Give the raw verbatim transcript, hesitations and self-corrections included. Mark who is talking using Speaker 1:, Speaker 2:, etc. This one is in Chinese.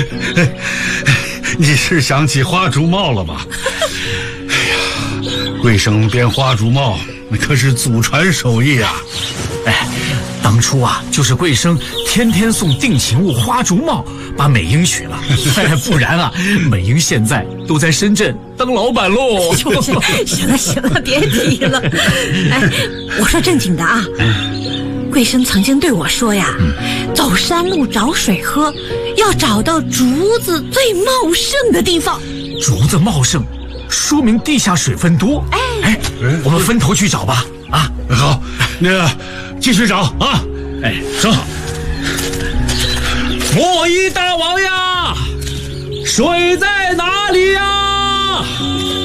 Speaker 1: 你是想起花竹帽了吧？哎呀，贵生编花竹帽那可是祖传手艺啊！
Speaker 2: 哎，当初啊，就是贵生天天送定情物花竹帽，把美英娶了，不然啊，美英现在都在深圳当老板喽。
Speaker 3: 行了行了，别提了。哎，我说正经的啊。贵生曾经对我说呀，嗯、走山路找水喝，要找到竹子最茂盛的地方。
Speaker 2: 竹子茂盛，说明地下水分多。哎哎，我们分头去找吧。啊，
Speaker 1: 好，那个继续找啊。
Speaker 2: 哎，
Speaker 1: 走。
Speaker 2: 莫一大王呀，水在哪里呀？